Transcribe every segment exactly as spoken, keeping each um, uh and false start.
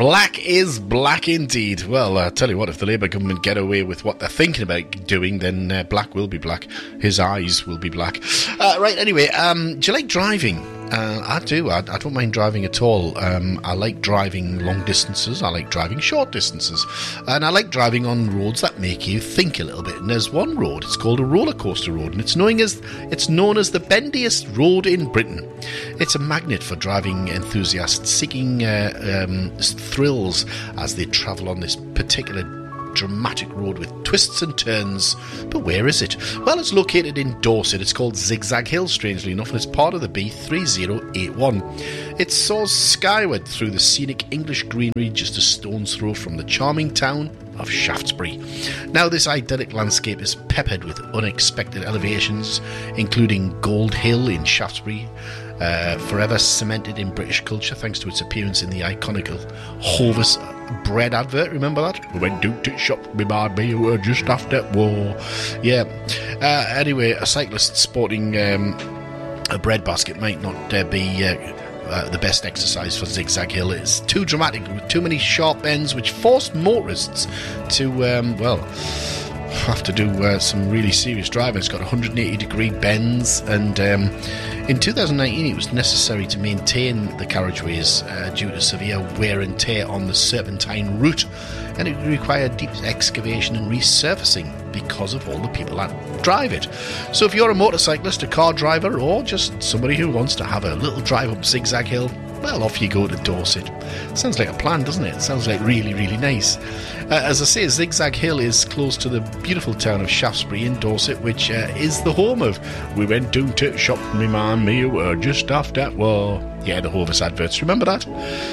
Black is black indeed. Well, I tell you what, if the Labour government get away with what they're thinking about doing, then uh, black will be black. His eyes will be black. Uh, right, anyway, um, do you like driving? Uh, I do. I, I don't mind driving at all. Um, I like driving long distances. I like driving short distances. And I like driving on roads that make you think a little bit. And there's one road. It's called a roller coaster road. And it's known as, it's known as the bendiest road in Britain. It's a magnet for driving enthusiasts seeking uh, um, thrills as they travel on this particular dramatic road with twists and turns. But where is it? Well, it's located in Dorset. It's called Zigzag Hill, strangely enough, and it's part of the B three oh eight one. It soars skyward through the scenic English greenery just a stone's throw from the charming town of Shaftesbury. Now, this idyllic landscape is peppered with unexpected elevations, including Gold Hill in Shaftesbury, uh, forever cemented in British culture thanks to its appearance in the iconic Hovis bread advert. Remember that? We went down to the shop, we bought me, we were just after war. Yeah. Uh, anyway, a cyclist sporting um, a bread basket might not uh, be uh, uh, the best exercise for Zigzag Hill. It's too dramatic with too many sharp bends, which forced motorists to, um, well, have to do uh, some really serious driving. It's got one hundred eighty degree bends, and um, in two thousand nineteen it was necessary to maintain the carriageways uh, due to severe wear and tear on the serpentine route, and it required deep excavation and resurfacing because of all the people that drive it. So if you're a motorcyclist, a car driver, or just somebody who wants to have a little drive up Zigzag Hill, well, off you go to Dorset. Sounds like a plan, doesn't it? Sounds like really, really nice. Uh, as I say, Zigzag Hill is close to the beautiful town of Shaftesbury in Dorset, which uh, is the home of We Went Down to Shop, me man, me were just after war. Yeah, the Hovis adverts. Remember that?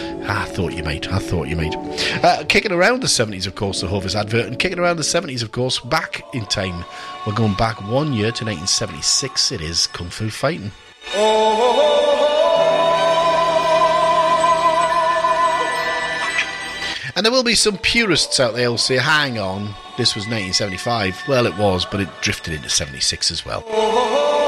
I thought you might. I thought you might. Uh, kicking around the seventies, of course, the Hovis advert, and kicking around the seventies, of course, back in time. We're going back one year to nineteen seventy-six. It is Kung Fu Fighting. Oh. And there will be some purists out there who'll say, hang on, this was nineteen seventy-five. Well, it was, but it drifted into seventy-six as well.